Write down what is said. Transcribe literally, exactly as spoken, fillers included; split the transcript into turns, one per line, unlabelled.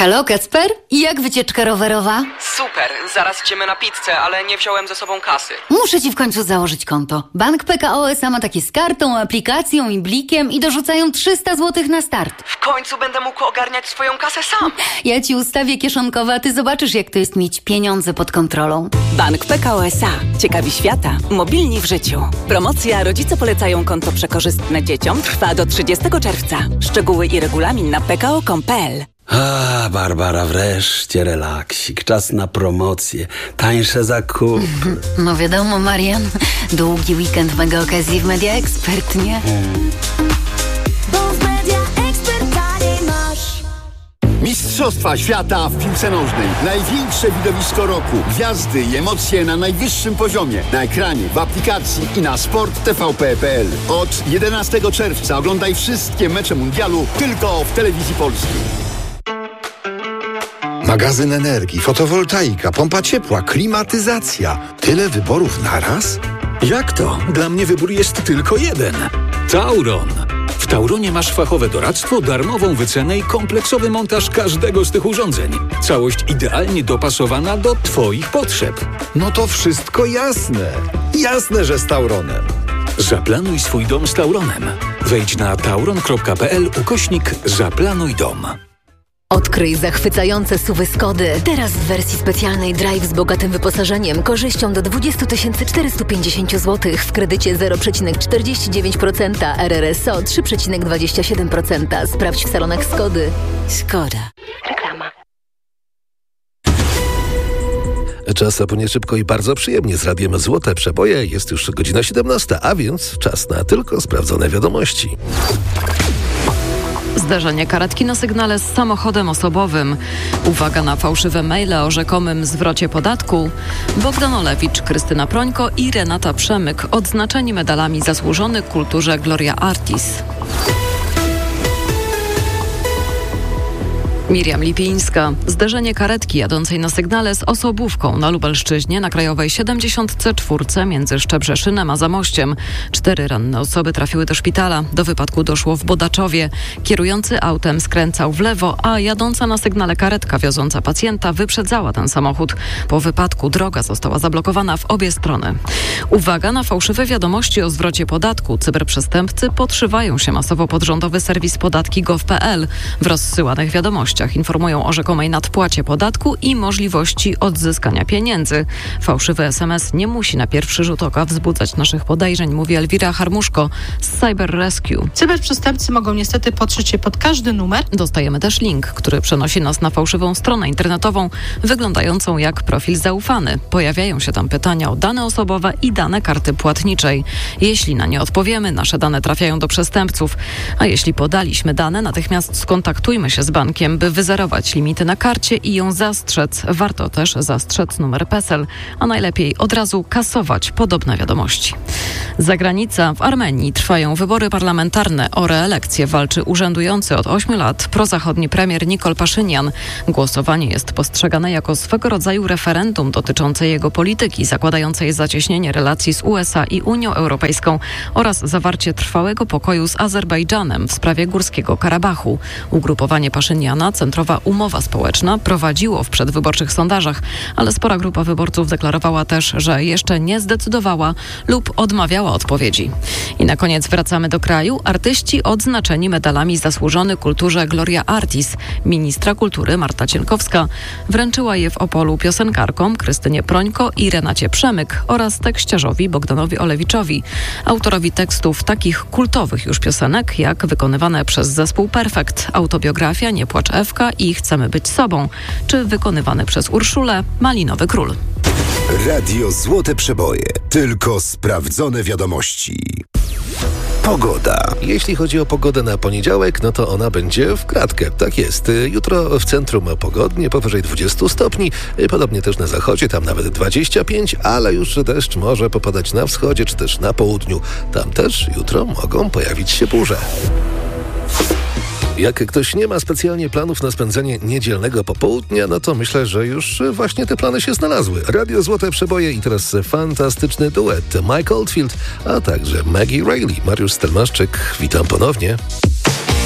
Halo, Kacper? Jak wycieczka rowerowa?
Super, zaraz idziemy na pizzę, ale nie wziąłem ze sobą kasy.
Muszę ci w końcu założyć konto. Bank P K O S A ma takie z kartą, aplikacją i blikiem i dorzucają trzysta złotych na start.
W końcu będę mógł ogarniać swoją kasę sam.
Ja ci ustawię kieszonkowe, a ty zobaczysz, jak to jest mieć pieniądze pod kontrolą.
Bank P K O S A. Ciekawi świata. Mobilni w życiu. Promocja Rodzice polecają konto przekorzystne dzieciom trwa do trzydziestego czerwca. Szczegóły i regulamin na p k o kropka com kropka p l.
A, Barbara, wreszcie relaksik. Czas na promocję. Tańsze zakupy.
No wiadomo, Marian. Długi weekend mega okazji w Media Expert, nie?
Hmm.
Bo w Media Expert taniej masz.
Mistrzostwa świata w piłce nożnej. Największe widowisko roku. Gwiazdy i emocje na najwyższym poziomie. Na ekranie, w aplikacji i na sport t v p kropka p l. Od jedenastego czerwca oglądaj wszystkie mecze mundialu tylko w telewizji polskiej.
Magazyn energii, fotowoltaika, pompa ciepła, klimatyzacja. Tyle wyborów naraz?
Jak to? Dla mnie wybór jest tylko jeden. Tauron. W Tauronie masz fachowe doradztwo, darmową wycenę i kompleksowy montaż każdego z tych urządzeń. Całość idealnie dopasowana do Twoich potrzeb.
No to wszystko jasne. Jasne, że z Tauronem.
Zaplanuj swój dom z Tauronem. Wejdź na tauron kropka p l ukośnik Zaplanuj dom.
Odkryj zachwycające suwy Skody. Teraz w wersji specjalnej Drive z bogatym wyposażeniem, korzyścią do dwadzieścia tysięcy czterysta pięćdziesiąt złotych w kredycie zero przecinek czterdzieści dziewięć procent, R R S O trzy przecinek dwadzieścia siedem procent. Sprawdź w salonach Skody.
Skoda.
Reklama.
Czas upłynie szybko i bardzo przyjemnie z radiem Złote Przeboje. Jest już godzina siedemnasta, a więc czas na tylko sprawdzone wiadomości.
Zdarzenie karetki na sygnale z samochodem osobowym. Uwaga na fałszywe maile o rzekomym zwrocie podatku. Bogdan Olewicz, Krystyna Prońko i Renata Przemyk odznaczeni medalami zasłużony kulturze Gloria Artis. Miriam Lipińska. Zderzenie karetki jadącej na sygnale z osobówką na Lubelszczyźnie na Krajowej siedemdziesiąt cztery między Szczebrzeszynem a Zamościem. Cztery ranne osoby trafiły do szpitala. Do wypadku doszło w Bodaczowie. Kierujący autem skręcał w lewo, a jadąca na sygnale karetka wioząca pacjenta wyprzedzała ten samochód. Po wypadku droga została zablokowana w obie strony. Uwaga na fałszywe wiadomości o zwrocie podatku. Cyberprzestępcy podszywają się masowo pod rządowy serwis podatki gov kropka p l. W rozsyłanych wiadomościach informują o rzekomej nadpłacie podatku i możliwości odzyskania pieniędzy. Fałszywy es em es nie musi na pierwszy rzut oka wzbudzać naszych podejrzeń, mówi Elwira Harmuszko z Cyber Rescue.
Cyberprzestępcy mogą niestety podszyć się pod każdy numer.
Dostajemy też link, który przenosi nas na fałszywą stronę internetową, wyglądającą jak profil zaufany. Pojawiają się tam pytania o dane osobowe i dane karty płatniczej. Jeśli na nie odpowiemy, nasze dane trafiają do przestępców. A jeśli podaliśmy dane, natychmiast skontaktujmy się z bankiem, by wyzerować limity na karcie i ją zastrzec. Warto też zastrzec numer PESEL, a najlepiej od razu kasować podobne wiadomości. Zagranica. W Armenii trwają wybory parlamentarne. O reelekcję walczy urzędujący od ośmiu lat prozachodni premier Nikol Paszynian. Głosowanie jest postrzegane jako swego rodzaju referendum dotyczące jego polityki, zakładającej zacieśnienie relacji z U S A i Unią Europejską oraz zawarcie trwałego pokoju z Azerbejdżanem w sprawie Górskiego Karabachu. Ugrupowanie Paszyniana, Centrowa Umowa Społeczna, prowadziło w przedwyborczych sondażach, ale spora grupa wyborców deklarowała też, że jeszcze nie zdecydowała lub odmawiała odpowiedzi. I na koniec wracamy do kraju. Artyści odznaczeni medalami zasłużony kulturze Gloria Artis. Ministra kultury Marta Cienkowska wręczyła je w Opolu piosenkarkom Krystynie Prońko i Renacie Przemyk oraz tekściarzowi Bogdanowi Olewiczowi, autorowi tekstów takich kultowych już piosenek, jak wykonywane przez zespół Perfekt, autobiografia Nie płacz Ewka i Chcemy być sobą, czy wykonywane przez Urszulę Malinowy Król.
Radio Złote Przeboje. Tylko sprawdzone wiadomości. Pogoda.
Jeśli chodzi o pogodę na poniedziałek, no to ona będzie w kratkę. Tak jest. Jutro w centrum pogodnie, powyżej dwadzieścia stopni. Podobnie też na zachodzie, tam nawet dwadzieścia pięć, ale już deszcz może popadać na wschodzie, czy też na południu. Tam też jutro mogą pojawić się burze. Jak ktoś nie ma specjalnie planów na spędzenie niedzielnego popołudnia, no to myślę, że już właśnie te plany się znalazły. Radio Złote Przeboje i teraz fantastyczny duet Mike Oldfield, a także Maggie Reilly. Mariusz Stelmaszczyk, witam ponownie.